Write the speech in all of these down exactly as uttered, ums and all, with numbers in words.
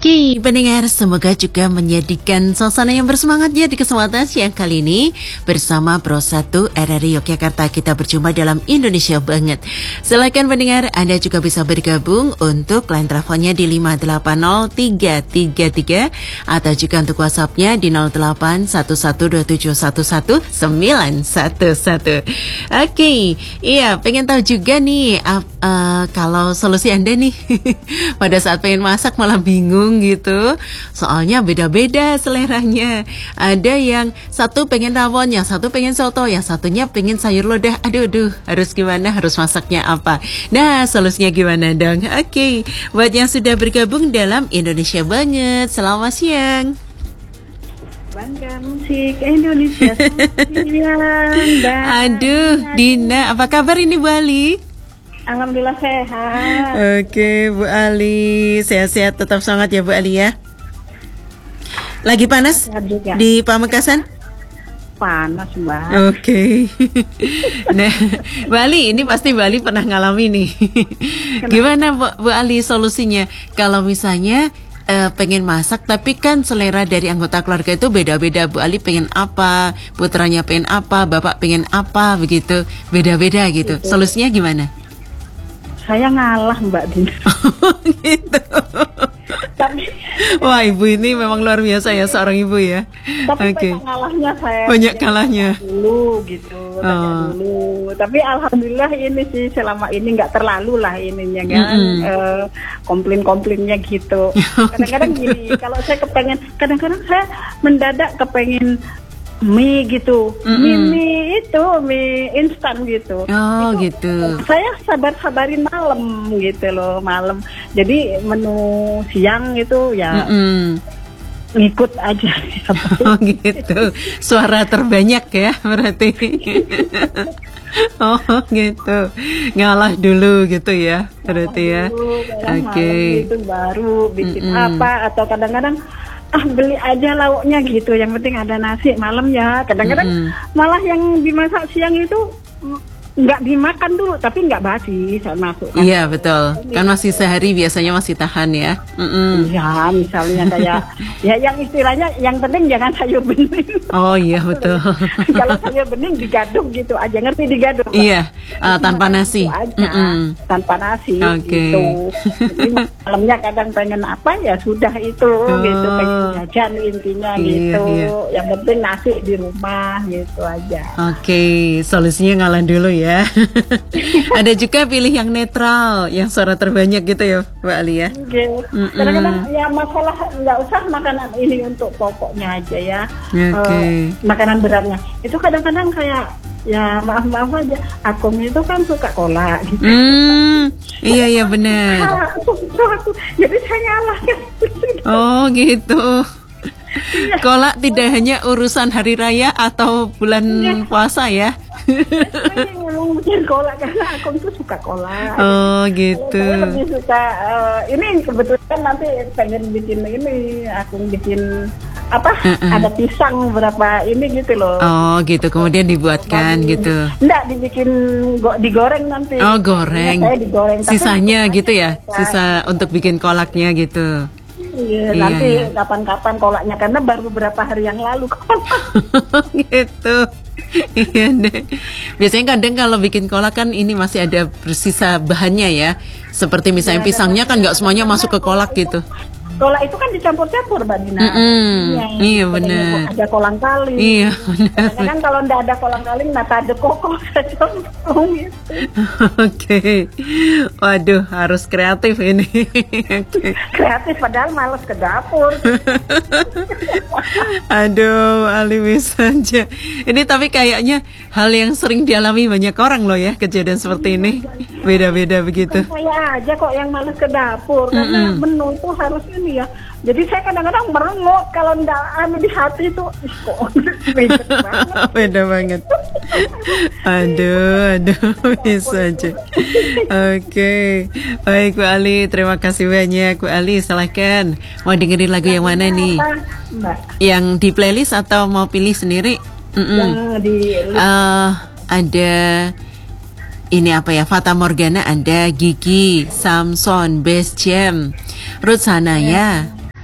Oke, pendengar, semoga juga menjadikan suasana yang bersemangat ya di kesempatan siang kali ini bersama Pro satu R R I Yogyakarta. Kita berjumpa dalam Indonesia Banget. Silakan pendengar, Anda juga bisa bergabung untuk line teleponnya di lima delapan nol tiga tiga tiga atau juga untuk WhatsApp-nya di nol delapan satu satu dua tujuh satu satu sembilan satu satu. Oke, iya, pengen tahu juga nih uh, uh, kalau solusi Anda nih pada saat pengen masak malah bingung gitu, soalnya beda-beda seleranya. Ada yang satu pengen rawon, yang satu pengen soto, yang satunya pengen sayur lodeh. Aduh, aduh, harus gimana, harus masaknya apa? Nah, solusinya gimana dong? Oke, buat yang sudah bergabung dalam Indonesia Banget, selamat siang. Bangga musik Indonesia. Aduh, Dina, apa kabar ini Bu Ali? Alhamdulillah sehat. Oke, Bu Ali, sehat-sehat, tetap semangat ya Bu Ali ya. Lagi panas di Pamekasan? Panas, Mbak. Oke. Nah, Bu Ali, ini pasti Bu Ali pernah ngalami nih. Gimana Bu, Bu Ali solusinya? Kalau misalnya uh, pengen masak, tapi kan selera dari anggota keluarga itu beda-beda. Bu Ali pengen apa, putranya pengen apa, bapak pengen apa, begitu. Beda-beda gitu. Gitu. Solusinya gimana? Saya ngalah Mbak Dina. Gitu. Tapi, wah, ibu ini memang luar biasa ya, seorang ibu ya. Tapi okay. Banyak kalahnya saya. Banyak kalahnya. Dulu gitu, oh. dulu. Tapi alhamdulillah ini sih selama ini nggak terlalu lah ininya kan, mm-hmm. uh, komplain-komplainnya gitu. Kadang-kadang gini, kalau saya kepengen, kadang-kadang saya mendadak kepengen mie gitu, mm-hmm. mie, mie itu mie instan gitu. Oh itu, gitu. Saya sabar-sabarin malam gitu loh, malam. Jadi menu siang itu ya mm-hmm. ngikut aja. Oh gitu. Suara terbanyak ya berarti. Oh gitu. Ngalah dulu gitu ya berarti ya. Oke. Okay. Itu baru bikin mm-hmm. apa atau kadang-kadang ah beli aja lauknya gitu, yang penting ada nasi malam ya. Kadang-kadang mm-hmm. malah yang dimasak siang itu nggak dimakan dulu, tapi nggak basi saya masuk. Iya betul, kan masih sehari biasanya masih tahan ya. Mm-mm. Ya misalnya kayak ya yang istilahnya yang penting jangan sayur bening. Oh iya betul. Kalau sayur bening digaduk gitu aja, ngerti digaduk? Iya, uh, tanpa nasi. Aja, tanpa nasi. Oke. Okay. Gitu. Jadi malamnya kadang pengen apa ya sudah itu oh. gitu, pengen jajan intinya iya, gitu. Iya. Yang penting nasi di rumah gitu aja. Oke, okay. Solusinya ngalah dulu ya. Ya, ada juga pilih yang netral, yang suara terbanyak gitu ya, Mbak Ali ya. Okay. Kadang-kadang ya masalah nggak usah makanan ini untuk pokoknya aja ya. Okay. Uh, makanan beratnya itu kadang-kadang kayak ya maaf-maaf aja, aku itu kan suka cola gitu. Hmm, iya iya benar. Jadi saya ngalah. Oh gitu. Cola tidak hanya urusan hari raya atau bulan ya. Puasa ya. Saya ngomong bikin cola karena aku tuh suka cola. Oh gitu. Saya lebih suka uh, ini kebetulan nanti pengen bikin ini, aku bikin apa? Uh-uh. Ada pisang berapa ini gitu loh. Oh gitu, kemudian dibuatkan Bagi, gitu. Enggak, dibikin go, digoreng nanti. Oh goreng. Saya digoreng. Sisanya gitu ya, sisa untuk bikin kolaknya gitu. Iya, iya, nanti iya. Kapan-kapan kolaknya karena baru beberapa hari yang lalu. Gitu. Iya deh. Biasanya kadang kalau bikin kolak kan ini masih ada bersisa bahannya ya. Seperti misalnya ya, pisangnya kan nggak semuanya masuk ke kolak gitu. Kolak itu kan dicampur-campur Mbak Dina. Mm-hmm. Ya, iya benar. Ada kolang kaling. Iya benar. Kan kalau ndak ada kolang kaling, nata ada koko saja gitu. Oke. Waduh, harus kreatif ini. Okay. Kreatif padahal males ke dapur. Aduh, Ali bisa aja. Ini tapi kayaknya hal yang sering dialami banyak orang loh ya, kejadian seperti ini. Beda-beda begitu. Saya aja kok yang males ke dapur karena mm-hmm. menu itu harus ini ya. Jadi saya kadang-kadang merengut kalau ndak anu di hati itu kok beda banget. Beda banget. Aduh, aduh, bisa aja. Oke, okay. Baik Bu Ali, terima kasih banyak Bu Ali. Silahkan, mau dengerin lagu yang mana nih? Mbak. Yang di playlist atau mau pilih sendiri? Yang di uh, ada ini apa ya? Fata Morgana, ada Gigi, Samson, Best Jam, Ruth Sanaya.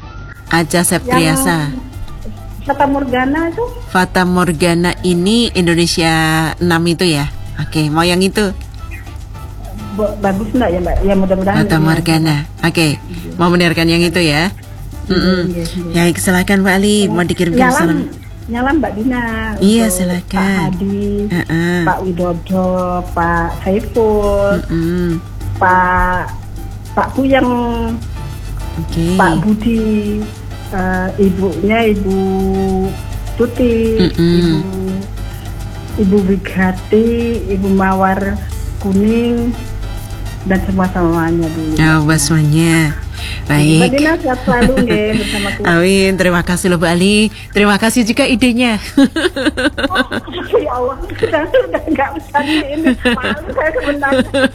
Acha Septriasa. Fata Morgana itu? Fata Morgana ini Indonesia enam itu ya? Oke, mau yang itu? Bagus enggak ya Mbak? Ya mudah-mudahan. Fata Morgana. Oke, mau mendengarkan yang itu ya? Mm-mm. Ya, silakan Mbak Ali, mau dikirimkan salam. Nyala Mbak Dina. Iya, silakan. Pak Hadi, uh-uh. Pak Widodo, Pak Saiful, uh-uh. Pak Pak Puyeng, okay. Pak Budi, uh, ibunya Ibu Tuti, uh-uh. Ibu Ibu Wigati, Ibu Mawar Kuning, dan semua semuanya dulu. Oh, semuanya. Baik. Mbak Dina sehat selalu nge, bersama keluarga. Amin, terima kasih loh Mbak Ali. Terima kasih juga idenya. Oh, ya Allah, sudah sudah nggak usah ini. Malu saya sebentar.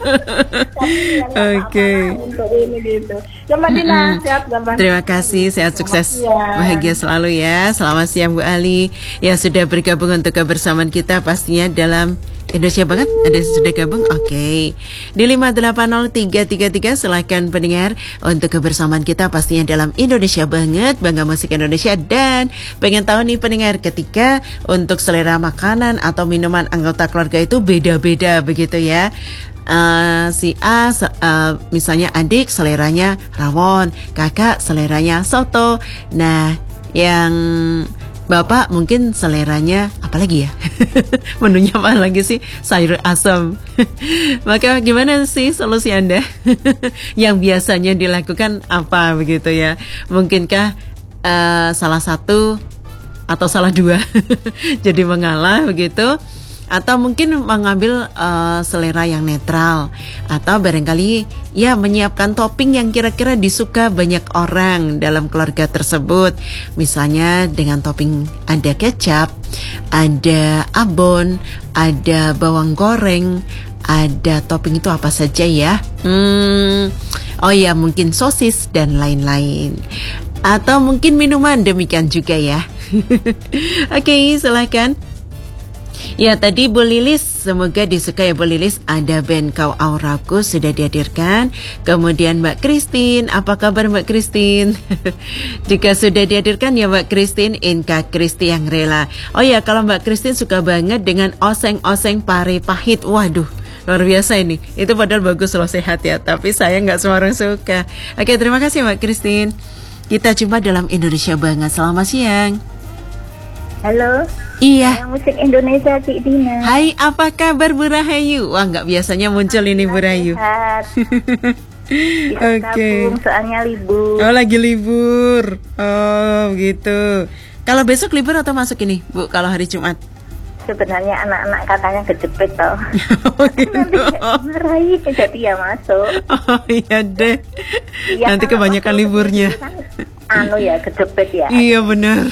Oke. Untuk ini gitu. Ya Mbak Dina, sehat gampang. Terima kasih, sehat sukses, bahagia selalu ya. Selamat siang Bu Ali. Ya sudah bergabung untuk kebersamaan kita pastinya dalam Indonesia Banget. Ada sudah gabung? Oke. Okay. Di lima delapan nol tiga tiga tiga silahkan pendengar untuk kebersamaan kita pastinya dalam Indonesia Banget, Bangga Musik Indonesia. Dan pengen tahu nih pendengar, ketika untuk selera makanan atau minuman anggota keluarga itu beda-beda begitu ya. Uh, si A uh, misalnya adik seleranya rawon, kakak seleranya soto. Nah, yang Bapak mungkin seleranya apa lagi ya? Menunya apa lagi sih? Sayur asam. Maka gimana sih solusi Anda? Yang biasanya dilakukan apa begitu ya? Mungkinkah uh, salah satu atau salah dua jadi mengalah begitu? Atau mungkin mengambil uh, selera yang netral, atau barangkali ya menyiapkan topping yang kira-kira disuka banyak orang dalam keluarga tersebut. Misalnya dengan topping ada kecap, ada abon, ada bawang goreng, ada topping itu apa saja ya? Hmm, oh ya mungkin sosis dan lain-lain. Atau mungkin minuman demikian juga ya. Oke, okay, silakan. Ya tadi Bu Lilis, semoga disukai ya Bu Lilis, ada band Kau Auraku sudah dihadirkan. Kemudian Mbak Christine, apa kabar Mbak Christine? Jika sudah dihadirkan ya Mbak Christine, Inka Kristi yang rela. Oh ya, kalau Mbak Christine suka banget dengan oseng-oseng pare pahit. Waduh, luar biasa ini. Itu padahal bagus loh, sehat ya, tapi saya nggak semua orang suka. Oke, terima kasih Mbak Christine. Kita jumpa dalam Indonesia Banget. Selamat siang. Halo. Iya. Musik Indonesia Cik Dina. Hai, apa kabar Bu Rahayu? Wah, nggak biasanya muncul ini Bu Rahayu. Oke. Okay. Soalnya libur. Oh, lagi libur. Oh, gitu. Kalau besok libur atau masuk ini, Bu? Kalau hari Jumat? Sebenarnya anak-anak katanya kejepit toh. Oh, gitu. Nanti marahi jadi ya masuk. Oh iya deh. Ya, nanti kebanyakan liburnya. Anu ya, kejepit ya. Iya benar.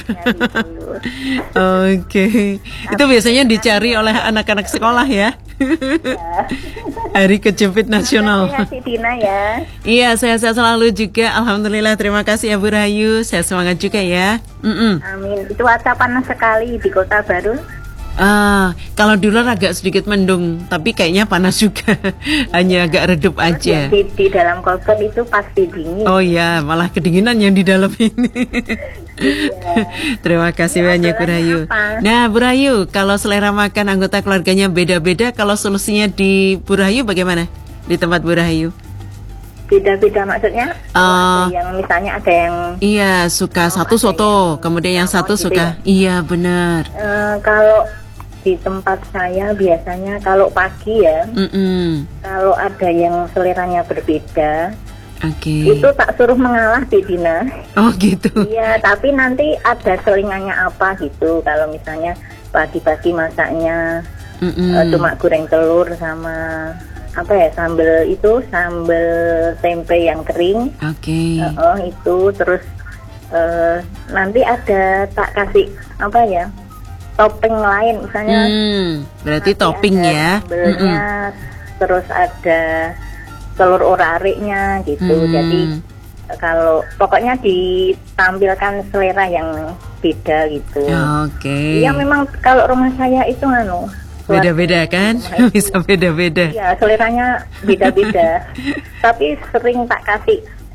Oke, okay. Itu biasanya dicari oleh anak-anak sekolah ya. Ya. Hari kejepit nasional. Terima kasih Dina ya. Iya, sehat-sehat selalu juga. Alhamdulillah, terima kasih ya Bu Rahayu. Saya semangat juga ya. Mm-mm. Amin. Itu cuaca panas sekali di Kota Baru. Ah, kalau di luar agak sedikit mendung, tapi kayaknya panas juga. Hanya agak redup aja. Di, di dalam kosan itu pasti dingin. Oh iya, malah kedinginan yang di dalam ini. Iya. Terima kasih ya, banyak Bu Rahayu. Nah, Bu Rahayu, kalau selera makan anggota keluarganya beda-beda, kalau solusinya di Bu Rahayu bagaimana? Di tempat Bu Rahayu? Beda-beda maksudnya? Uh, ada yang misalnya ada yang iya suka oh, satu soto, yang, kemudian yang satu gitu suka. Ya? Iya benar. Uh, kalau di tempat saya biasanya kalau pagi ya, Mm-mm. kalau ada yang seleranya berbeda, okay. itu tak suruh mengalah di Dina. Oh gitu. Iya, tapi nanti ada selingannya apa gitu. Kalau misalnya pagi-pagi masaknya uh, cuma goreng telur sama apa ya, sambal itu sambal tempe yang kering. Oke. Okay. Uh, oh itu terus uh, nanti ada tak kasih apa ya? Topping lain misalnya. Hmm, berarti topping ya. Sambalnya, terus ada telur orariknya gitu. Hmm. Jadi kalau pokoknya ditampilkan selera yang beda gitu. Oke. Okay. Ya memang kalau rumah saya itu anu beda-beda kan? Bisa beda-beda. Iya, seleranya beda-beda. Tapi sering tak kasih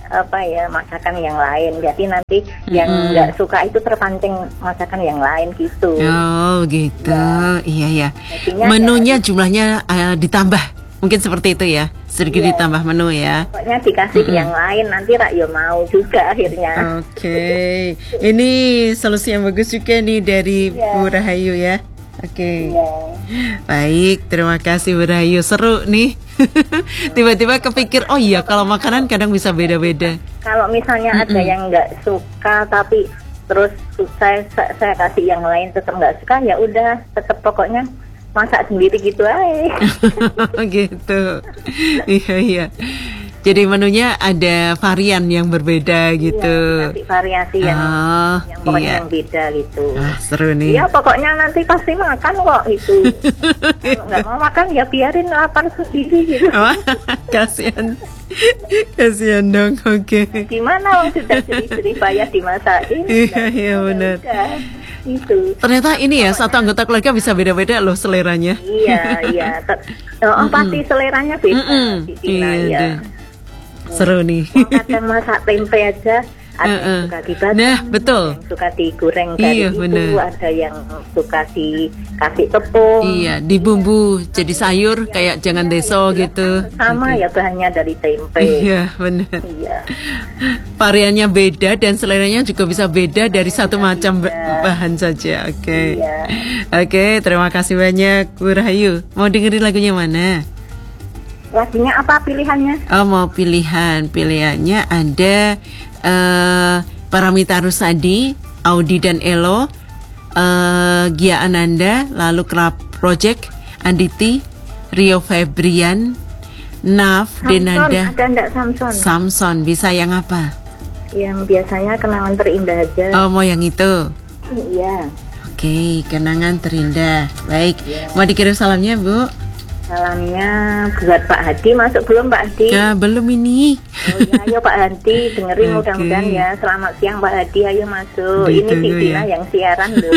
apa ya masakan yang lain. Jadi nanti Mm-mm. yang nggak suka itu terpancing masakan yang lain gitu. Oh gitu, Ya. iya ya. Jadinya Menunya ya, jumlahnya uh, ditambah, mungkin seperti itu ya, sedikit Iya. ditambah menu ya. pokoknya dikasih Mm-mm. yang lain nanti rak yo mau juga akhirnya. Oke, ini solusi yang bagus juga nih dari Iya. Bu Rahayu ya. Oke, Iya. baik, terima kasih Bu Rahayu, seru nih. Tiba-tiba kepikir, oh iya kalau makanan kadang bisa beda-beda. Kalau misalnya ada Mm-mm. yang nggak suka tapi terus saya saya, saya kasih yang lain tetap nggak suka, ya udah tetap pokoknya masak sendiri gitu aja. Gitu, iya iya. Jadi menunya ada varian yang berbeda gitu. Iya, nanti variasi yang Oh, yang pokoknya iya. yang beda gitu. Ah, seru nih. Iya pokoknya nanti pasti makan kok itu. Kalau nggak mau makan ya biarin lapar sendiri gitu. Wah, kasihan. Kasihan dong, oke. Gimana wong sudah seri-seri bayar dimasakin. Iya, iya benar. Udah, itu. Ternyata ini ya, satu anggota keluarga bisa beda-beda loh seleranya. Iya, iya. Ter- Oh, pasti seleranya beda. Mm-mm. Di Cina, Iya ya. deh. Seru nih. Kadang masak tempe aja ada Uh-uh. yang suka dibakar, Nah, betul. ada yang suka digoreng Iya, dari itu, bener. ada yang suka dikasih tepung. Iya, dibumbu jadi sayur kayak jangan deso gitu. Sama ya bahannya dari tempe. Iya, benar. Iya. Variannya beda dan seleranya juga bisa beda dari satu macam ba- bahan saja. Oke. Iya. Oke, terima kasih banyak Bu Rahayu. Mau dengerin lagunya mana? Lagunya apa pilihannya? Oh, mau pilihan. Pilihannya ada eh Paramita Rusadi, Audi dan Elo, eh Gia Ananda, lalu Club Project, Anditi, Rio Febrian, Naf, Samson, Denada, ada enggak Samson? Samson. Bisa yang apa? Yang biasanya kenangan terindah aja. Oh, mau yang itu. Iya. Oke, kenangan terindah. Baik, mau dikirim salamnya, Bu? Salamnya buat Pak Hadi, masuk belum Pak Hadi? Ya, belum ini. Oh iya, ayo Pak Hadi, dengerin Oke. mudah-mudahan ya. Selamat siang Pak Hadi, ayo masuk. Ini Ditunggu si Tina ya. yang siaran loh.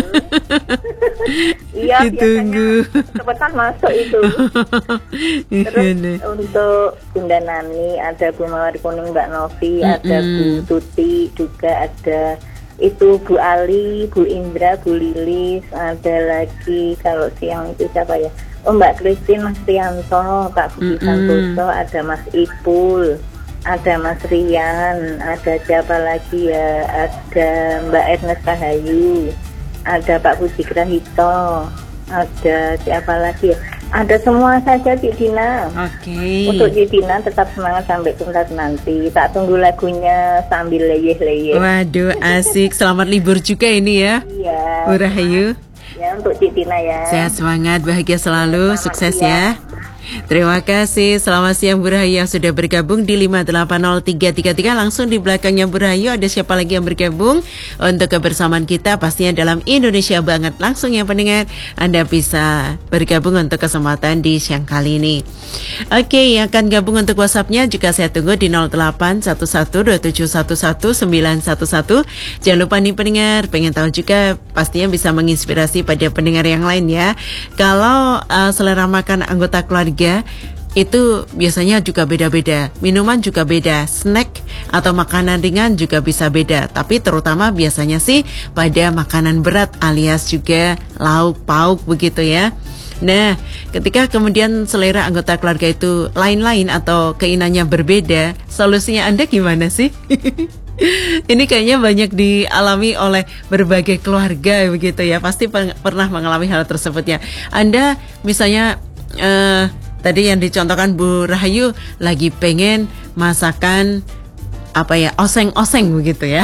Iya, Ditunggu. biasanya cepetan masuk itu. Terus Ini. untuk Bunda Nani, ada Bu Mawar Kuning, Mbak Novi, ada Bu Tuti, juga ada itu Bu Ali, Bu Indra, Bu Lilis, ada lagi kalau siang itu siapa ya? Oh Mbak Christine, Mas Rianto, Pak Budi Mm-mm. Santoso, ada Mas Ipul, ada Mas Rian, ada siapa lagi ya? Ada Mbak Ernest Kahayu, ada Pak Budi Grahito, ada siapa lagi ya? Ada semua saja Cik Dina. Oke. Untuk Cik Dina tetap semangat sampai tuntas nanti. Tak tunggu lagunya sambil leyeh-leyeh. Waduh, asik. Selamat libur juga ini ya, Iya. Bu Rahayu. Ya untuk Cik Dina ya. Sehat, semangat, bahagia selalu, Selamat sukses siang. ya. Terima kasih. Selamat siang Bu Rahayu yang sudah bergabung di lima delapan nol tiga tiga tiga. Langsung di belakangnya Bu Rahayu ada siapa lagi yang bergabung untuk kebersamaan kita pastinya dalam Indonesia Banget. Langsung ya pendengar, Anda bisa bergabung untuk kesempatan di siang kali ini. Oke, yang akan gabung untuk WhatsApp-nya juga saya tunggu di nol delapan satu satu dua tujuh satu satu sembilan satu satu. Jangan lupa nih pendengar, pengen tahu juga pastinya bisa menginspirasi pada pendengar yang lain ya. Kalau uh, selera makan anggota keluarga itu biasanya juga beda-beda. Minuman juga beda, snack atau makanan ringan juga bisa beda. Tapi terutama biasanya sih pada makanan berat alias juga lauk pauk begitu ya. Nah, ketika kemudian selera anggota keluarga itu lain-lain atau keinginannya berbeda, solusinya Anda gimana sih? Ini kayaknya banyak dialami oleh berbagai keluarga begitu ya. Pasti per- pernah mengalami hal tersebut ya. Anda misalnya eh, tadi yang dicontohkan Bu Rahayu lagi pengen masakan apa ya, oseng-oseng begitu ya.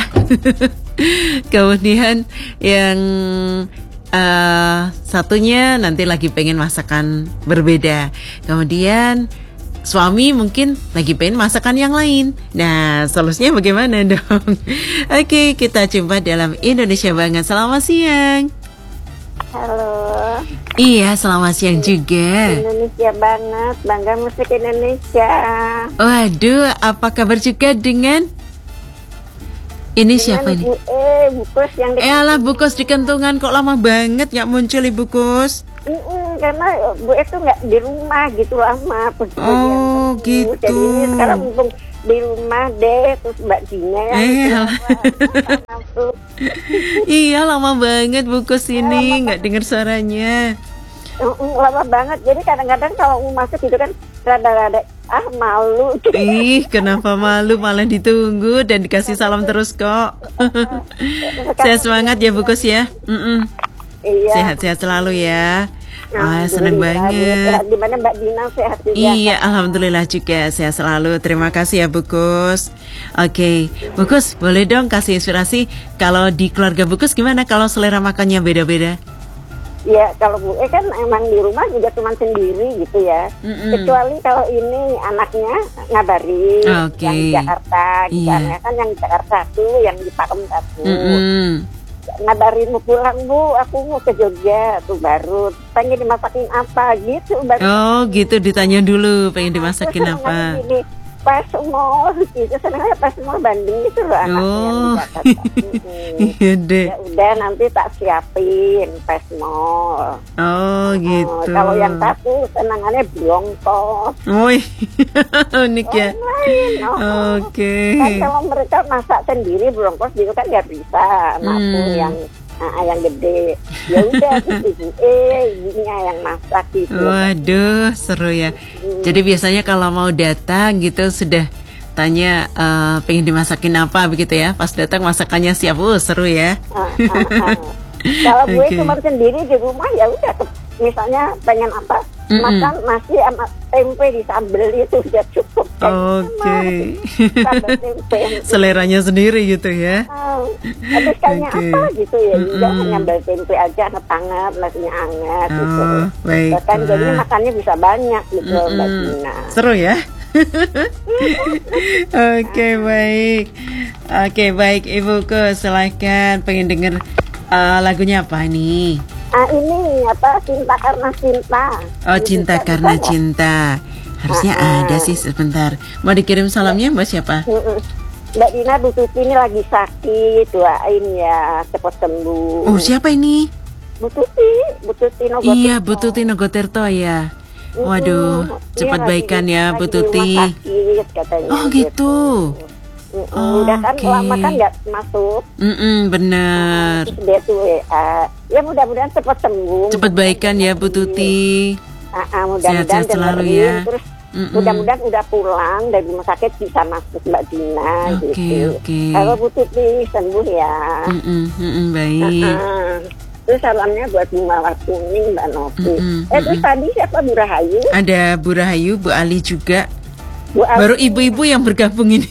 Kemudian yang uh, satunya nanti lagi pengen masakan berbeda. Kemudian suami mungkin lagi pengen masakan yang lain. Nah, solusinya bagaimana dong? Oke, kita jumpa dalam Indonesia Banget. Selamat siang. Halo. Iya, selamat siang juga. Indonesia banget, bangga musik Indonesia. Waduh, apa kabar juga dengan ini siapa ini? Bu E, Bu Kus yang di... Eh alah, Bu Kus di kentungan kok lama banget nggak muncul Ibu Kus? Mm-mm, karena Bu E tuh nggak di rumah gitu lama. Oh, gitu. Jadi ini sekarang mumpung di rumah deh, terus Mbak Dina yang Eh, masuk. iya lama banget Bu Kus ini nggak dengar suaranya. Mm, lama banget. Jadi kadang-kadang kalau mau masuk itu kan rada-rada ah malu. Ih, kenapa malu, malah ditunggu dan dikasih salam terus kok. Sehat semangat ya Bu Kus ya. Mm-mm. Iya. Sehat-sehat selalu ya. Wah, senang Alhamdulillah, banget. sehat. Di mana Mbak Dina sehat juga? Iya, alhamdulillah juga sehat selalu. Terima kasih ya Bu Kus. Oke, Bu Kus, boleh dong kasih inspirasi kalau di keluarga Bu Kus gimana kalau selera makannya beda-beda? Ya kalau Bu E kan emang di rumah juga cuma sendiri gitu ya. Mm-mm. Kecuali kalau ini anaknya ngabarin Oke. yang di Jakarta, Iya. misalnya kan yang di Jakarta satu, yang di Pakem satu. Mm-mm. Ngabarin mau pulang Bu, aku mau ke Jogja tuh baru pengen dimasakin apa gitu baru. Oh gitu, ditanya dulu pengen dimasakin Terus apa. senangnya gini, pas mall gitu, senangnya pas mall Bandung itu loh anaknya Oh. yang di Jakarta. Mm-mm. Iya deh. Ya udah nanti tak siapin pas mall. Oh gitu. Oh, kalau yang satu senangannya bronkos. Wih, unik ya. Yang lain, oh. Oke. Kan kalau mereka masak sendiri bronkos gitu kan nggak bisa, anakku Hmm. yang ah, yang gede. Ya udah ibu eh ibunya yang masak gitu. Waduh, seru ya. Jadi biasanya kalau mau datang gitu sudah tanya eh, pengen dimasakin apa begitu ya. Pas datang masakannya siap. Uh, seru ya. Ah, ah, ah. Kalau gue Oke. cuma sendiri di rumah ya udah ke- misalnya pengen apa Mm-mm. makan nasi sama tempe di sambel itu udah cukup. Oke. Sambel tempe. Seleranya sendiri gitu ya. Ah, habis kayaknya Oke. apa gitu ya, juga Mm-mm. nyambel tempe aja hangat, nasinya hangat gitu. Oh, Bahkan jadi baiklah. makannya bisa banyak gitu Mbak Mm-mm. Dina. Seru ya. Oke, baik. Oke, baik Ibuku, silahkan pengen denger eh, lagunya apa nih? Ah ini apa cinta karena cinta. Oh, cinta Bisa- karena bisa nggak? cinta. Harusnya Ah, ah. ada sih sebentar. Mau dikirim salamnya Mbak siapa? Mm-mm. Mbak Dina Bu Tuti ini lagi sakit, doain ya cepat sembuh. Oh, siapa ini? Bu Tuti, Bu Tuti Nogotirto. Iya, Bu Tuti Nogotirto ya. Waduh, Mm-mm. cepat Iya, lagi- baikan ya Bu lagi di Tuti. rumah sakit, katanya, Oh, gitu. Mm-mm. Udah kan Oke. lama kan nggak masuk. Mm-mm, benar. Terus dia tuh W A. Ya mudah-mudahan cepat sembuh. Cepat baikan ya Bu Tuti. Ah, ah, mudah-mudahan Sehat-sehat selalu dengerin. ya. Terus Mm-mm. mudah-mudahan udah pulang dari rumah sakit bisa masuk Mbak Dina Oke, gitu. oke. Kalau Bu Tuti sembuh ya. Mm-mm, mm-mm, baik. Ah, terus salamnya buat Bu Mawar Kuning Mbak Novi. Mm-mm, eh terus tadi siapa Bu Rahayu? Ada Bu Rahayu, Bu Ali juga. Bu Al- Baru ibu-ibu yang bergabung ini.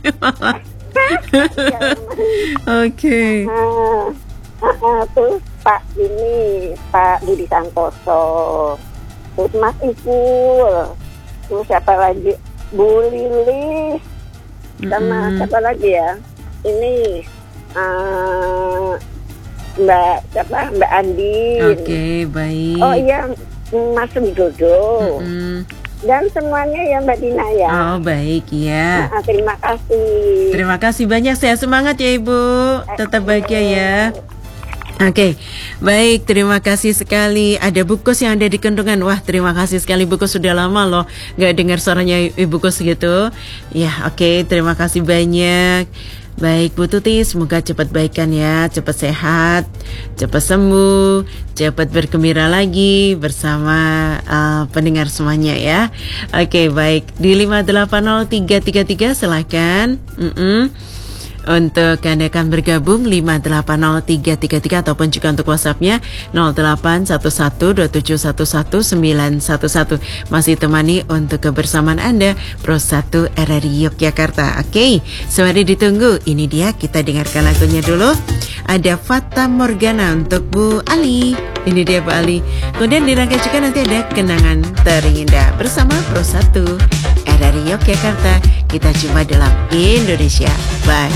Oke. Ah, ah, ah, terus Pak ini Pak Budi Santoso, terus Mas Ipul, terus siapa lagi Bu Lilis, sama Mm-mm. siapa lagi ya? Ini ah, Mbak siapa Mbak Andin. Oke, baik. Oh iya Mas Widodo Mm-mm. dan semuanya ya Mbak Dina ya. Oh, baik ya. Ah, terima kasih. Terima kasih banyak, sehat semangat ya Ibu. Tetap bahagia ya. Oke, baik, terima kasih sekali. Ada Bukus yang ada di Kendungan. Wah, terima kasih sekali Bukus, sudah lama loh nggak dengar suaranya Ibu Kus gitu. Ya, oke, terima kasih banyak. Baik Bu Tuti, semoga cepat baikan ya, cepat sehat, cepat sembuh, cepat bergembira lagi bersama uh, pendengar semuanya ya. Oke, baik, di lima delapan nol tiga tiga tiga silahkan. Mm-mm. Untuk Anda akan bergabung lima delapan nol tiga tiga tiga ataupun juga untuk WhatsApp-nya nol delapan satu satu dua tujuh satu satu sembilan satu satu. Masih temani untuk kebersamaan Anda Pro satu R R I Yogyakarta. Oke, sembari ditunggu, ini dia kita dengarkan lagunya dulu. Ada Fata Morgana untuk Bu Ali. Ini dia Bu Ali. Kemudian dirangkai juga nanti ada Kenangan Terindah bersama Pro satu R R I Yogyakarta. Kita jumpa dalam Indonesia. Bye.